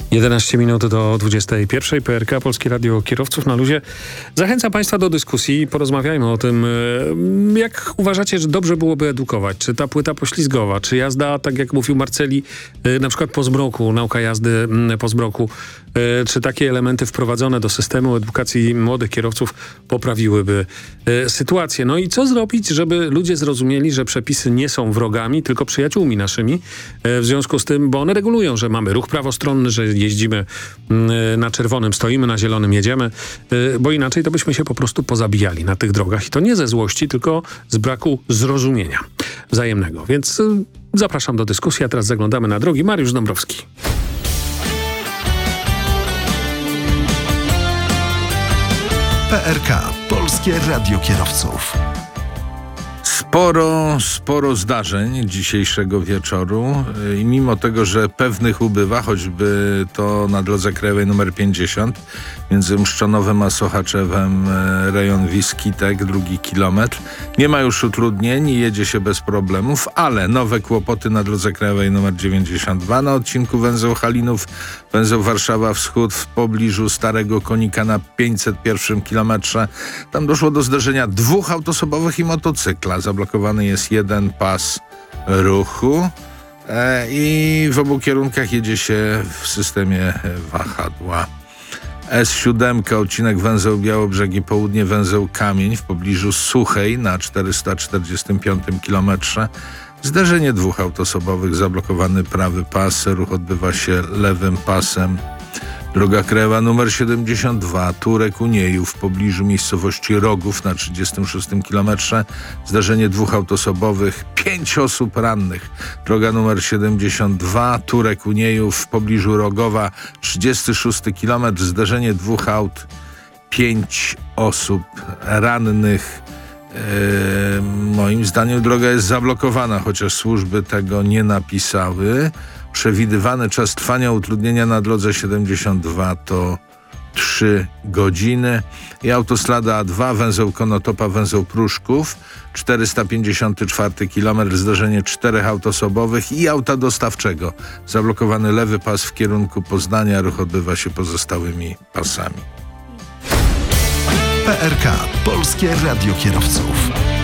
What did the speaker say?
11 minut do 21. PRK, Polskie Radio Kierowców na luzie. Zachęcam Państwa do dyskusji. Porozmawiajmy o tym, jak uważacie, że dobrze byłoby edukować. Czy ta płyta poślizgowa, czy jazda, tak jak mówił Marceli, na przykład po zmroku, nauka jazdy po zmroku, czy takie elementy wprowadzone do systemu edukacji młodych kierowców poprawiłyby sytuację. No i co zrobić, żeby ludzie zrozumieli, że przepisy nie są wrogami, tylko przyjaciółmi naszymi. W związku z tym, bo one regulują, że mamy ruch prawostronny, że jeździmy na czerwonym, stoimy na zielonym, jedziemy, bo inaczej to byśmy się po prostu pozabijali na tych drogach. I to nie ze złości, tylko z braku zrozumienia wzajemnego. Więc zapraszam do dyskusji, a teraz zaglądamy na drogi. Mariusz Dąbrowski. PRK, Polskie Radio Kierowców. Sporo zdarzeń dzisiejszego wieczoru i mimo tego, że pewnych ubywa, choćby to na drodze krajowej nr 50 między Mszczonowem a Sochaczewem, rejon Wiskitek, 2 kilometr. Nie ma już utrudnień, jedzie się bez problemów, ale nowe kłopoty na drodze krajowej nr 92 na odcinku węzeł Halinów, węzeł Warszawa Wschód w pobliżu Starego Konika na 501 kilometrze. Tam doszło do zderzenia 2 autosobowych i motocykla. Zablokowany jest jeden pas ruchu i w obu kierunkach jedzie się w systemie wahadła. S7, odcinek węzeł Białobrzegi Południe, węzeł Kamień w pobliżu Suchej na 445 kilometrze. Zderzenie 2 autosobowych, zablokowany prawy pas, ruch odbywa się lewym pasem. Droga krajowa nr 72, Turek-Uniejów w pobliżu miejscowości Rogów na 36 kilometrze. Zdarzenie 2 autosobowych, 5 osób rannych. Droga nr 72, Turek-Uniejów w pobliżu Rogowa, 36 kilometr. Zdarzenie 2 aut, 5 osób rannych. Moim zdaniem droga jest zablokowana, chociaż służby tego nie napisały. Przewidywany czas trwania utrudnienia na drodze 72 to 3 godziny. I autostrada A2, węzeł Konotopa, węzeł Pruszków, 454 km, zdarzenie 4 autosobowych i auta dostawczego. Zablokowany lewy pas w kierunku Poznania, ruch odbywa się pozostałymi pasami. PRK, Polskie Radio Kierowców.